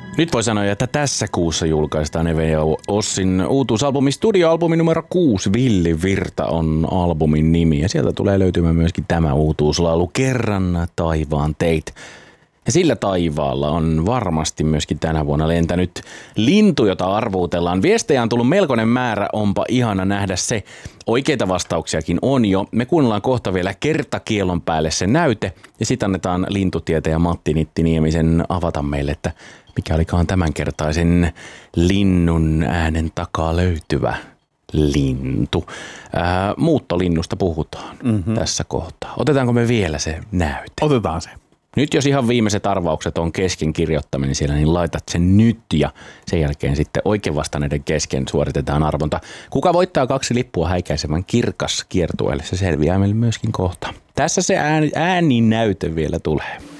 Nyt voi sanoa, että tässä kuussa julkaistaan Eve ja Ossin uutuusalbumi, studioalbumi numero 6, Villi Virta on albumin nimi. Ja sieltä tulee löytymään myöskin tämä uutuuslaulu, Kerran taivaan teit. Ja sillä taivaalla on varmasti myöskin tänä vuonna lentänyt lintu, jota arvuutellaan. Viestejä on tullut melkoinen määrä, onpa ihana nähdä se. Oikeita vastauksiakin on jo. Me kuunnellaan kohta vielä kertakielon päälle se näyte ja sitten annetaan lintutietäjä Matti Nittiniemisen avata meille, että mikä olikaan tämänkertaisen linnun äänen takaa löytyvä lintu. Muuttolinnusta puhutaan tässä kohtaa. Otetaanko me vielä se näyte? Otetaan se. Nyt jos ihan viimeiset arvaukset on kesken kirjoittaminen siellä, niin laitat sen nyt ja sen jälkeen sitten oikein vastanneiden kesken suoritetaan arvonta. Kuka voittaa 2 lippua häikäisevän kirkas kiertueelle, se selviää meille myöskin kohta. Tässä se ääninäyte vielä tulee.